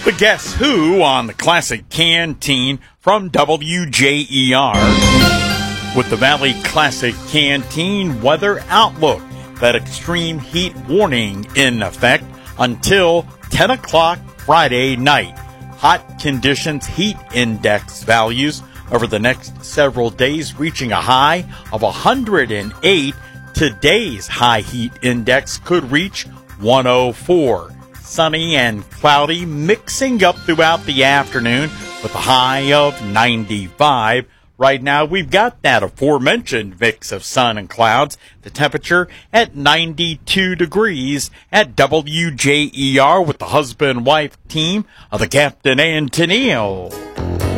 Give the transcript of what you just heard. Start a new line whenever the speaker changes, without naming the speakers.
The Guess Who on the Classic Canteen from WJER. With the Valley Classic Canteen weather outlook, that extreme heat warning in effect until 10 o'clock Friday night. Hot conditions, heat index values over the next several days reaching a high of 108. Today's high heat index could reach 104. Sunny and cloudy mixing up throughout the afternoon with a high of 95. Right now, we've got that aforementioned mix of sun and clouds. The temperature at 92 degrees at WJER with the husband-wife team of the Captain and Tennille.